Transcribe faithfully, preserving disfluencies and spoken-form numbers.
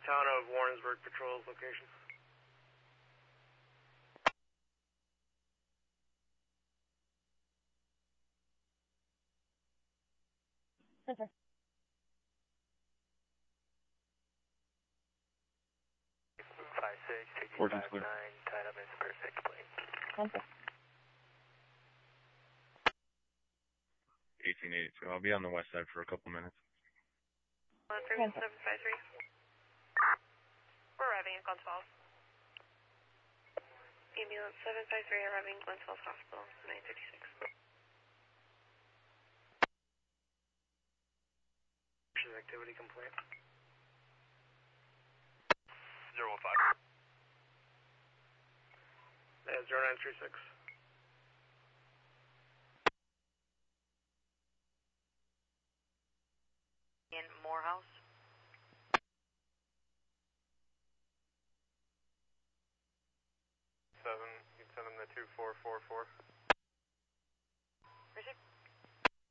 town of Warrensburg patrols location. Center. five six, two two five nine, tied up in Spirit six plane. Center. eighteen eighty-two. I'll be on the west side for a couple minutes. three one seven five three. We're arriving at Glens Falls. Ambulance seven five three arriving at Glens Falls Hospital, nine thirty-six. Activity complaint. zero one five. Yeah, zero nine three six. In Morehouse. Seven, you can send them the two four four four.